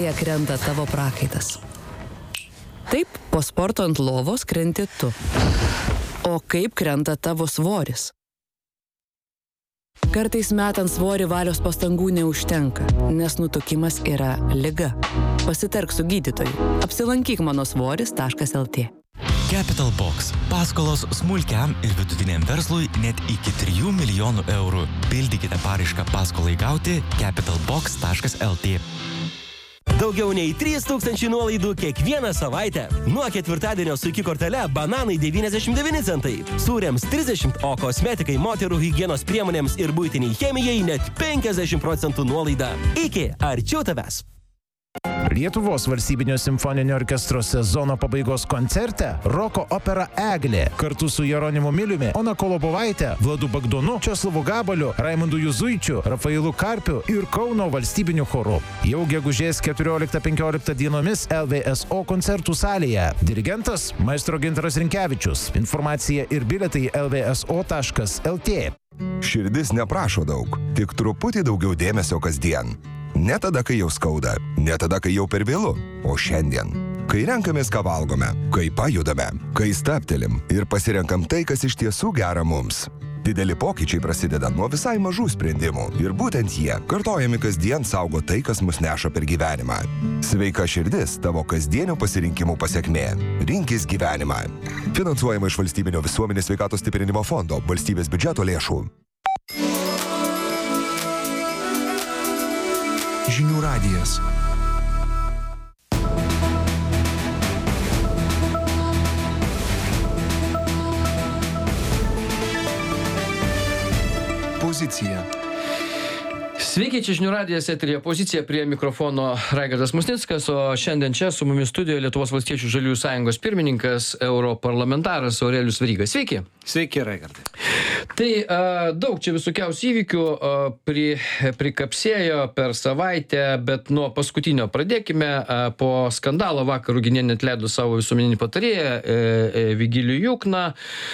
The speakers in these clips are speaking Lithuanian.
krenta tavo prakaitas. Taip, po sporto ant lovos krenti tu. O kaip krenta tavo svoris? Kartais metant svorį valios pastangų neužtenka, nes nutukimas yra liga. Pasitark su gydytoju. Apsilankyk manosvoris.lt. Capital Box. Paskolos smulkiam ir vidutiniam verslui net iki 3 milijonų eurų. Pildykite paraišką paskolai gauti capitalbox.lt. Daugiau nei 3000 nuolaidų kiekvieną savaitę. Nuo ketvirtadienio su iki kortele bananai 99 centai, sūriams 30, o kosmetikai, moterų higienos priemonėms ir buitiniai chemijai net 50% nuolaida. Iki arčiau tavęs. Lietuvos valstybinio simfoninio orkestro sezono pabaigos koncerte roko opera Eglė kartu su Jeronimu Miliumi, Ona Kolobovaite, Vladu Bagdonu, Česlovu Gabaliu, Raimundu Juzuičiu, Rafailu Karpiu ir Kauno valstybiniu choru. Jau gegužės 14-15 dienomis LVSO koncertų salėje. Dirigentas maestro Gintaras Rinkevičius. Informacija ir bilietai lvso.lt. Širdis neprašo daug, tik truputį daugiau dėmesio kasdien. Ne tada, kai jau skauda, ne tada, kai jau per vėlu, o šiandien. Kai renkamės, ką valgome, kai pajudame, kai stabtelim ir pasirenkam tai, kas iš tiesų gera mums. Dideli pokyčiai prasideda nuo visai mažų sprendimų ir būtent jie, kartojami kasdien, saugo tai, kas mus neša per gyvenimą. Sveika širdis tavo kasdienių pasirinkimų pasekmė. Rinkis gyvenimą. Finansuojama iš Valstybinio visuomenės sveikatos stiprinimo fondo, valstybės biudžeto lėšų. Žinių radijas. Pozicija. Sveiki, čia Žinių radijas, eteryje Pozicija, prie mikrofono Raigardas Musnickas, o šiandien čia su mumis studijoje Lietuvos valstiečių žaliųjų sąjungos pirmininkas, europarlamentaras Aurelijus Veryga. Sveiki. Sveiki, Raigardai. Tai daug čia visokiausių įvykių prikapsėjo per savaitę, bet nuo paskutinio pradėkime. Po skandalo vakar Ruginienė atleido savo visuomeninį patarėją Vigilijų Jukną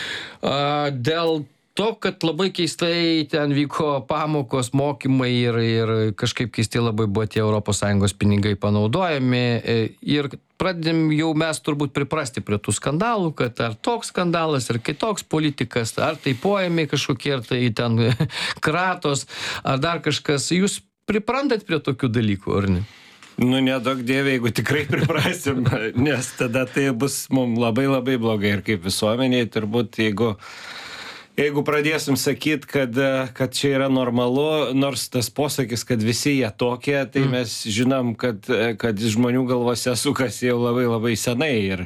dėl to, kad labai keistai ten vyko pamokos, mokymai ir kažkaip keistai labai buvo tie ES pinigai panaudojami. Ir pradedam jau mes turbūt priprasti prie tų skandalų, kad ar toks skandalas, ar kitoks politikas, ar tai poėmiai kažkokie, ar tai ten kratos, ar dar kažkas. Jūs priprantat prie tokių dalykų, ar ne? Nu, nedaug dievė, jeigu tikrai priprasim, nes tada tai bus mums labai labai blogai ir kaip visuomeniai turbūt, Jeigu pradėsim sakyti, kad čia yra normalu, nors tas posakis, kad visi jie tokie, tai mes žinom, kad žmonių galvose sukasi jau labai labai senai.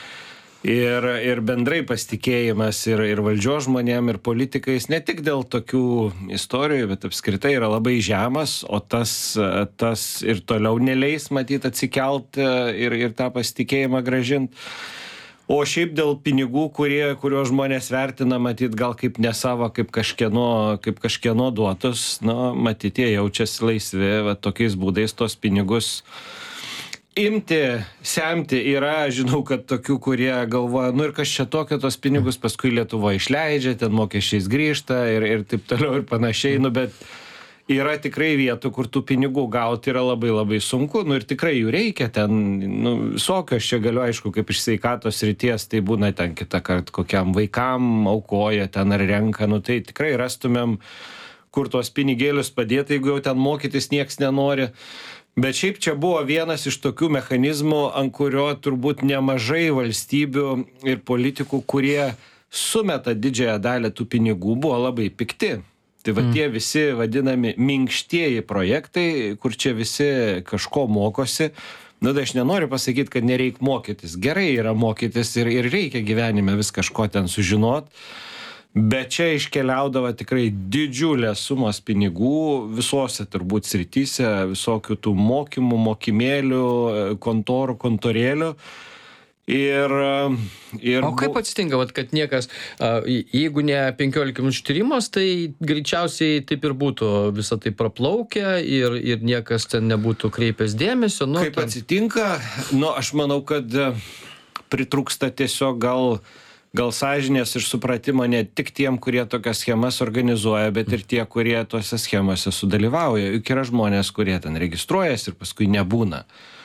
Ir bendrai pasitikėjimas ir valdžios žmonėm, ir politikais, ne tik dėl tokių istorijų, bet apskritai yra labai žemas, o tas ir toliau neleis matyti atsikelt ir tą pasitikėjimą grąžinti. O šiaip dėl pinigų, kuriuos žmonės vertina, matyt, gal kaip ne savo, kaip kažkieno duotus, matyt, jie jaučiasi laisvi, tokiais būdais tos pinigus imti, semti. Yra, žinau, kad tokių, kurie galvoja, ir kas čia tokio, tos pinigus paskui Lietuvoje išleidžia, ten mokesčiais grįžta ir taip toliau ir panašiai, bet yra tikrai vietų, kur tų pinigų gauti yra labai labai sunku, ir tikrai jų reikia ten, visokios čia galiu, aišku, kaip iš sveikatos srities, tai būna ten kitą kartą kokiam vaikam aukoja ten ar renka, tai tikrai rastumėm, kur tuos pinigėlius padėti, jeigu jau ten mokytis nieks nenori. Bet šiaip čia buvo vienas iš tokių mechanizmų, ant kurio turbūt nemažai valstybių ir politikų, kurie sumeta didžiąją dalį tų pinigų, buvo labai pikti. Tai tie visi vadinami minkštieji projektai, kur čia visi kažko mokosi. Tai aš nenoriu pasakyti, kad nereikia mokytis. Gerai yra mokytis ir reikia gyvenime vis kažko ten sužinot. Bet čia iškeliaudavo tikrai didžiulės sumos pinigų visose turbūt srityse, visokių tų mokymų, mokymėlių, kontorų, kontorėlių. O kaip atsitinka, kad niekas, jeigu ne 15 minučių tyrimas, tai greičiausiai taip ir būtų visą tai praplaukę ir niekas ten nebūtų kreipęs dėmesio. Kaip atsitinka, aš manau, kad pritrūksta tiesiog gal gal sąžinės ir supratimo ne tik tiem, kurie tokias schemas organizuoja, bet ir tie, kurie tuose schemose sudalyvauja. Juk yra žmonės, kurie ten registruojasi ir paskui nebūna.